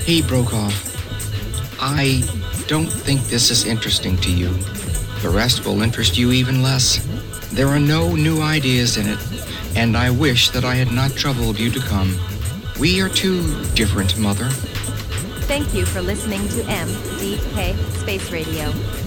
Hey, Brokaw. I don't think this is interesting to you. The rest will interest you even less. There are no new ideas in it, and I wish that I had not troubled you to come. We are too different, Mother. Thank you for listening to MDK Space Radio.